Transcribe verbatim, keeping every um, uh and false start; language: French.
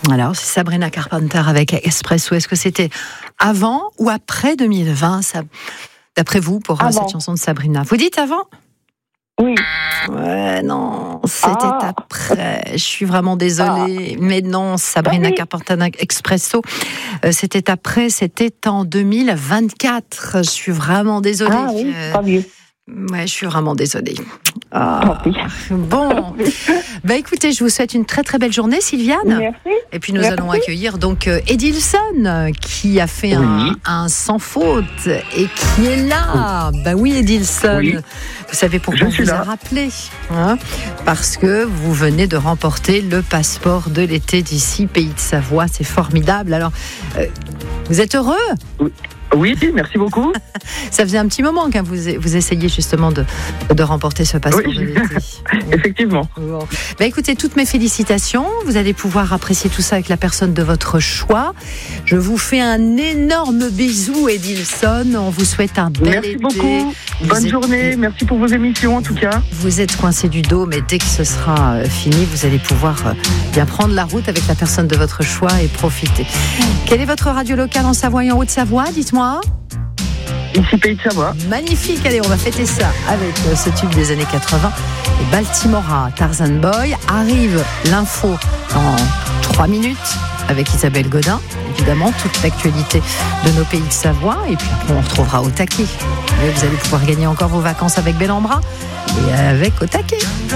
Alors, c'est Sabrina Carpenter avec Espresso. Est-ce que c'était avant ou après deux mille vingt, ça, d'après vous, pour avant. cette chanson de Sabrina? Vous dites avant? Oui. Ouais, non, c'était Ah. après. Je suis vraiment désolée. Ah. Mais non, Sabrina oui. Carpenter Expresso, euh, c'était après, c'était en deux mille vingt-quatre. Je suis vraiment désolée. Ah oui, euh, pas mieux. Ouais, je suis vraiment désolée. Ah. Tant pis. Bon, bah écoutez, je vous souhaite une très très belle journée, Sylviane. Merci. Et puis nous Merci. allons accueillir donc euh, Edilson, euh, qui a fait Oui. un, un sans faute et qui est là. Bah oui, Edilson. Oui. Vous savez pourquoi Je on suis vous a là. rappelé, hein? Parce que vous venez de remporter le passeport de l'été d'ici, Pays de Savoie. C'est formidable. Alors, euh, vous êtes heureux? Oui, merci beaucoup. Ça faisait un petit moment que vous, vous essayez justement de, de remporter ce passeport Oui. de l'été. Effectivement. Bon. Bah écoutez, toutes mes félicitations. Vous allez pouvoir apprécier tout ça avec la personne de votre choix. Je vous fais un énorme bisou, Edilson. On vous souhaite un bel Merci été. beaucoup. Vous Bonne êtes- journée. Merci pour vos émissions en tout cas. Vous êtes coincé du dos, mais dès que ce sera euh, fini, vous allez pouvoir euh, bien prendre la route avec la personne de votre choix et profiter. Quelle est votre radio locale en Savoie et en Haute-Savoie? Dites-moi. Ici Pays de Savoie. Magnifique, allez, on va fêter ça avec euh, ce tube des années quatre-vingts. Et Baltimora, Tarzan Boy. Arrive l'info en trois minutes avec Isabelle Godin. Évidemment, toute l'actualité de nos Pays de Savoie. Et puis après, on retrouvera Au Taquet. Et vous allez pouvoir gagner encore vos vacances avec Bel en Bras et avec Au Taquet.